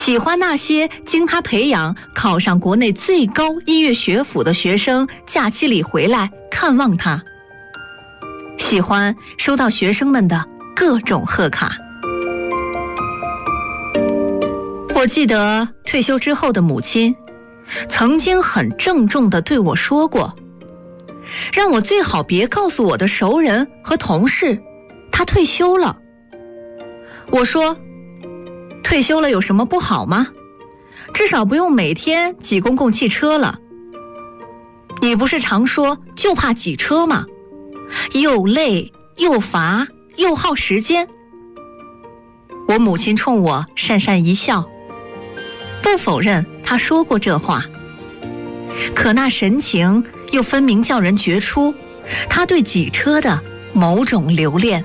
喜欢那些经他培养考上国内最高音乐学府的学生假期里回来看望他，喜欢收到学生们的各种贺卡。我记得退休之后的母亲曾经很郑重地对我说过，让我最好别告诉我的熟人和同事她退休了。我说，退休了有什么不好吗？至少不用每天挤公共汽车了。你不是常说就怕挤车吗？又累又乏又耗时间。我母亲冲我讪讪一笑，不否认她说过这话，可那神情又分明叫人觉出她对挤车的某种留恋。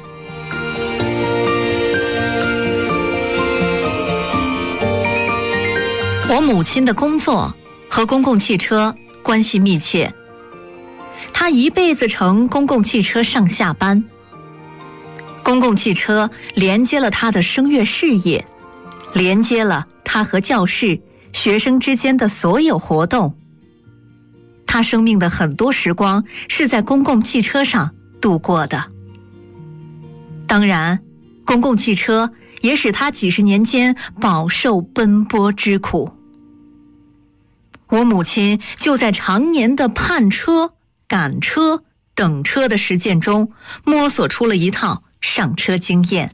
我母亲的工作和公共汽车关系密切，她一辈子乘公共汽车上下班，公共汽车连接了她的声乐事业，连接了她和教室、学生之间的所有活动。她生命的很多时光是在公共汽车上度过的。当然，公共汽车也使她几十年间饱受奔波之苦。我母亲就在常年的盼车、赶车、等车的实践中，摸索出了一套上车经验。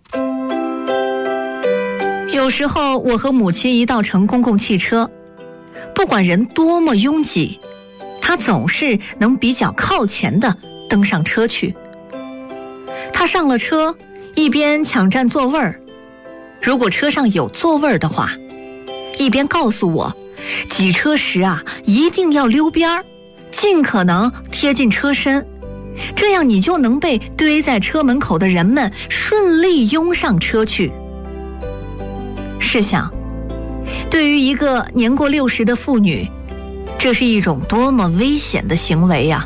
有时候我和母亲一道乘公共汽车，不管人多么拥挤，她总是能比较靠前地登上车去。她上了车，一边抢占座位儿，如果车上有座位的话，一边告诉我，挤车时一定要溜边儿，尽可能贴近车身，这样你就能被堆在车门口的人们顺利拥上车去。试想，对于一个年过60的妇女，这是一种多么危险的行为呀！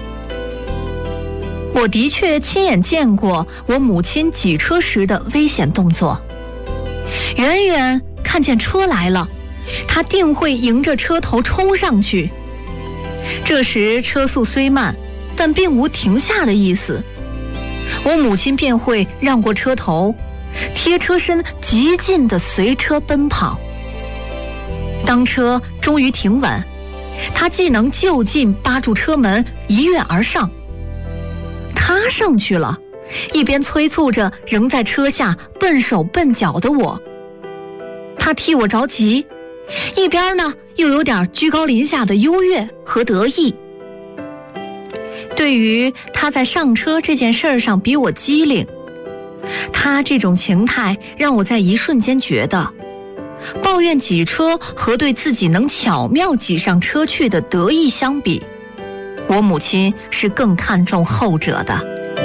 我的确亲眼见过我母亲挤车时的危险动作。远远看见车来了，她定会迎着车头冲上去。这时车速虽慢，但并无停下的意思，我母亲便会让过车头，贴车身极近地随车奔跑。当车终于停稳，她既能就近扒住车门一跃而上，她上去了，一边催促着仍在车下笨手笨脚的我。她替我着急，一边呢又有点居高临下的优越和得意。对于她在上车这件事上比我机灵，她这种情态让我在一瞬间觉得，抱怨挤车和对自己能巧妙挤上车去的得意相比，我母亲是更看重后者的。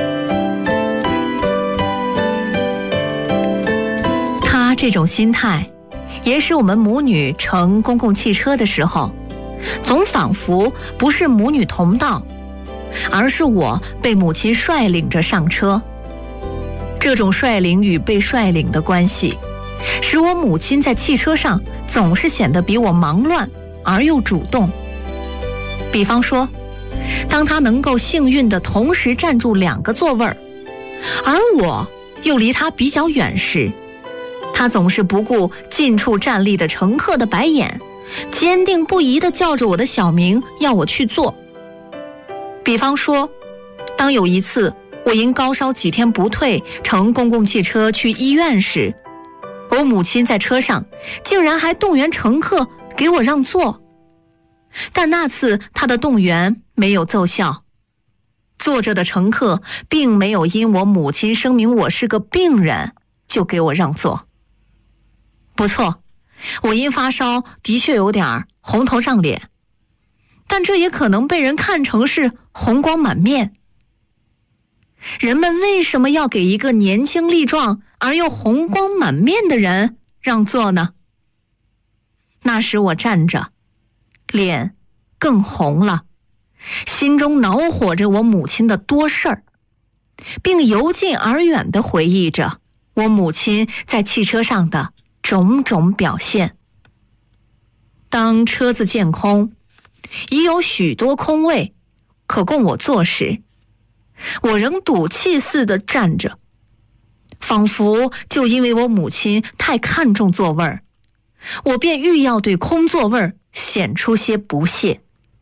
她这种心态也使我们母女乘公共汽车的时候，总仿佛不是母女同道，而是我被母亲率领着上车。这种率领与被率领的关系，使我母亲在汽车上总是显得比我忙乱而又主动。比方说，当她能够幸运地同时占住2个座位，而我又离她比较远时，她总是不顾近处站立的乘客的白眼，坚定不移地叫着我的小名，要我去坐。比方说，当有一次我因高烧几天不退，乘公共汽车去医院时，我母亲在车上竟然还动员乘客给我让座。但那次她的动员没有奏效，坐着的乘客并没有因我母亲声明我是个病人就给我让座。不错，我因发烧的确有点红头胀脸，但这也可能被人看成是红光满面。人们为什么要给一个年轻力壮而又红光满面的人让座呢？那时我站着，脸更红了，心中恼火着我母亲的多事儿，并由近而远地回忆着我母亲在汽车上的种种表现。当车子渐空，已有许多空位可供我坐时，我仍赌气似的站着，仿佛就因为我母亲太看重座位儿，我便欲要对空座位儿显出些不屑。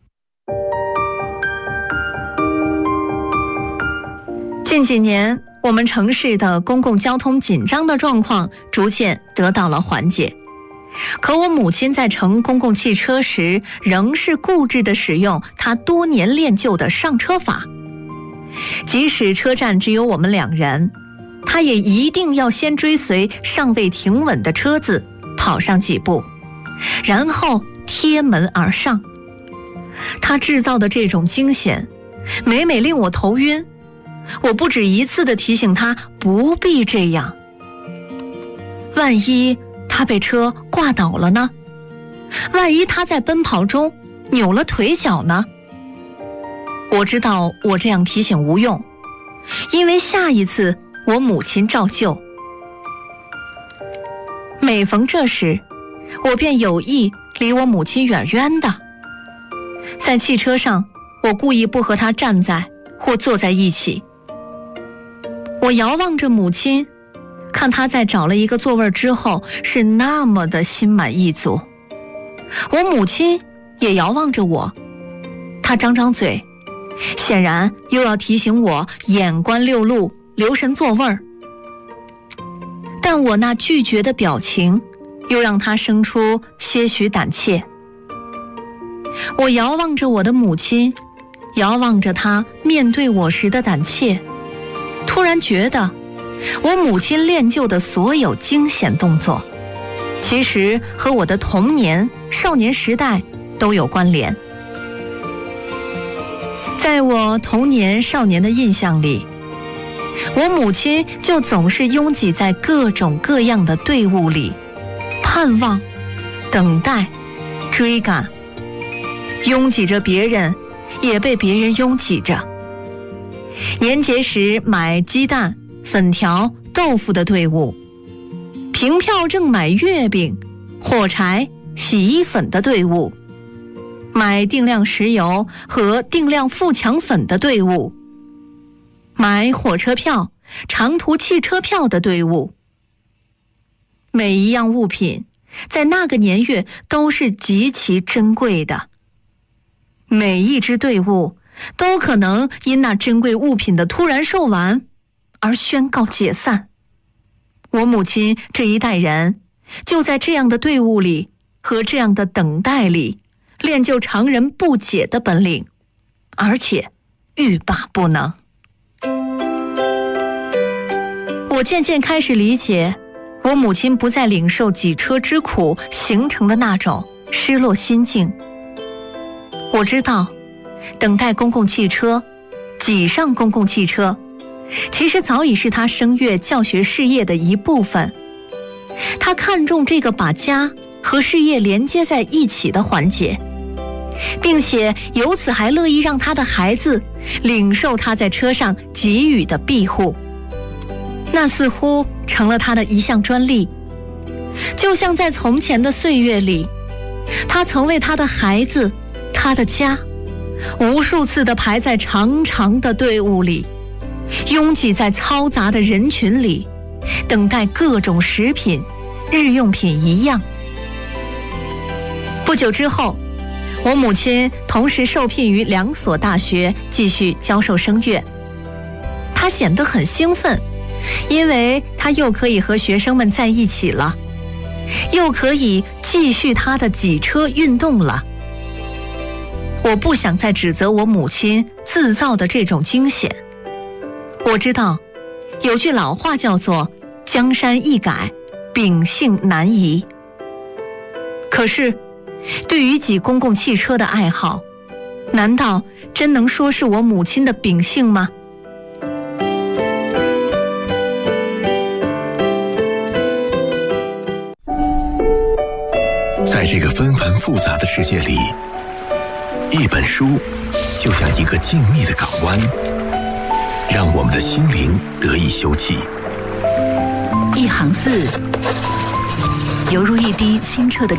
近几年，我们城市的公共交通紧张的状况逐渐得到了缓解，可我母亲在乘公共汽车时，仍是固执地使用她多年练就的上车法。即使车站只有我们2人，她也一定要先追随尚未停稳的车子跑上几步，然后贴门而上。她制造的这种惊险，每每令我头晕。我不止一次地提醒她不必这样。万一她被车挂倒了呢？万一她在奔跑中扭了腿脚呢？我知道我这样提醒无用，因为下一次我母亲照旧。每逢这时，我便有意离我母亲远远的。在汽车上，我故意不和她站在或坐在一起。我遥望着母亲，看她在找了一个座位之后是那么的心满意足。我母亲也遥望着我，她张张嘴，显然又要提醒我眼观六路，留神座位儿。但我那拒绝的表情又让她生出些许胆怯。我遥望着我的母亲，遥望着她面对我时的胆怯，突然觉得我母亲练就的所有惊险动作，其实和我的童年、少年时代都有关联。在我童年、少年的印象里，我母亲就总是拥挤在各种各样的队伍里，盼望、等待、追赶，拥挤着别人，也被别人拥挤着。年节时买鸡蛋、粉条、豆腐的队伍，凭票证买月饼、火柴、洗衣粉的队伍，买定量石油和定量富强粉的队伍，买火车票、长途汽车票的队伍。每一样物品在那个年月都是极其珍贵的，每一支队伍都可能因那珍贵物品的突然售完而宣告解散。我母亲这一代人就在这样的队伍里和这样的等待里练就常人不解的本领，而且欲罢不能。我渐渐开始理解我母亲不再领受挤车之苦形成的那种失落心境。我知道等待公共汽车、挤上公共汽车，其实早已是他声乐教学事业的一部分。他看重这个把家和事业连接在一起的环节，并且由此还乐意让他的孩子领受他在车上给予的庇护，那似乎成了他的一项专利。就像在从前的岁月里，他曾为他的孩子、他的家无数次地排在长长的队伍里，拥挤在嘈杂的人群里，等待各种食品、日用品一样。不久之后，我母亲同时受聘于2所大学继续教授声乐。她显得很兴奋，因为她又可以和学生们在一起了，又可以继续她的挤车运动了。我不想再指责我母亲自造的这种惊险。我知道有句老话叫做江山易改，秉性难移。可是对于挤公共汽车的爱好，难道真能说是我母亲的秉性吗？ 在这个纷繁复杂的世界里，一本书就像一个静谧的港湾，让我们的心灵得以休憩。 一行字， 犹如一滴清澈的